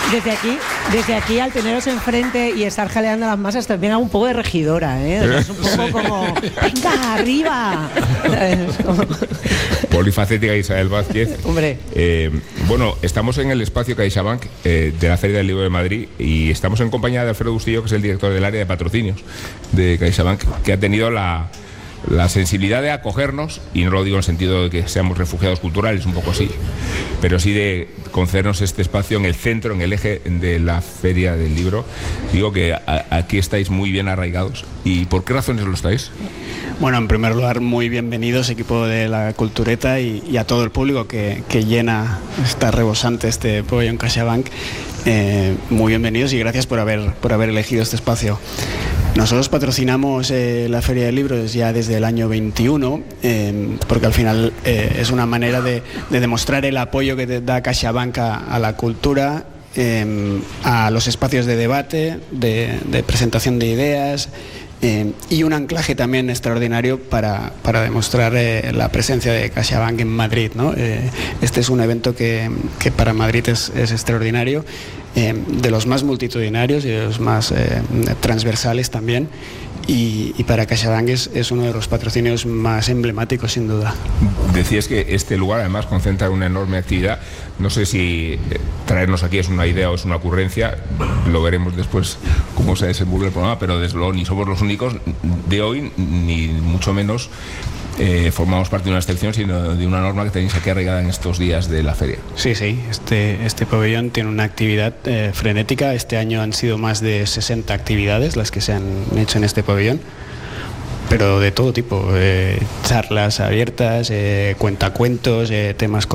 desde aquí al teneros enfrente y estar jaleando las masas también hago un poco de regidora, ¿eh? Es un poco como, venga, arriba. Polifacética Isabel Vázquez. Hombre. Bueno, estamos en el espacio CaixaBank de la Feria del Libro de Madrid y estamos en compañía de Alfredo Bustillo, que es el director del área de patrocinios de CaixaBank, que ha tenido la sensibilidad de acogernos, y no lo digo en el sentido de que seamos refugiados culturales, un poco sí, pero sí de concedernos este espacio en el centro, en el eje de la Feria del Libro. Digo que aquí estáis muy bien arraigados. ¿Y por qué razones lo estáis? Bueno, en primer lugar, muy bienvenidos, equipo de la Cultureta, y a todo el público que llena, está rebosante este pabellón CaixaBank. Muy bienvenidos y gracias por haber elegido este espacio. Nosotros patrocinamos la Feria del Libro ya desde el año 21, porque al final es una manera de demostrar el apoyo que da CaixaBank a la cultura, a los espacios de debate, de presentación de ideas, y un anclaje también extraordinario para demostrar la presencia de CaixaBank en Madrid, ¿no? Este es un evento que para Madrid es extraordinario, de los más multitudinarios y de los más transversales también, y para CaixaBank es uno de los patrocinios más emblemáticos, sin duda. Decías que este lugar además concentra una enorme actividad. No sé si traernos aquí es una idea o es una ocurrencia, lo veremos después cómo se desenvuelve el programa, pero desde luego ni somos los únicos de hoy, ni mucho menos formamos parte de una excepción, sino de una norma que tenéis aquí arraigada en estos días de la feria. Sí, este pabellón tiene una actividad frenética. Este año han sido más de 60 actividades las que se han hecho en este pabellón, pero de todo tipo, charlas abiertas, cuentacuentos, temas